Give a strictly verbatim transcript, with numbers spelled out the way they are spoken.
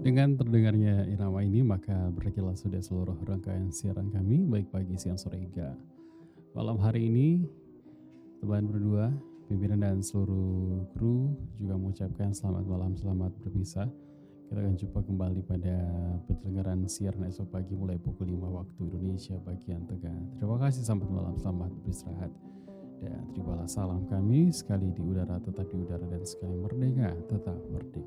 Dengan terdengarnya irama ini maka berakhirlah sudah seluruh rangkaian siaran kami baik pagi, siang, sore, hingga malam hari ini. Teman berdua, pimpinan dan seluruh kru juga mengucapkan selamat malam, selamat berpisah. Kita akan jumpa kembali pada penyelenggaraan siaran esok pagi mulai pukul lima waktu Indonesia bagian Tengah. Terima kasih, selamat malam, selamat beristirahat. Dan terimalah salam kami, sekali di udara tetap di udara dan sekali merdeka tetap merdeka.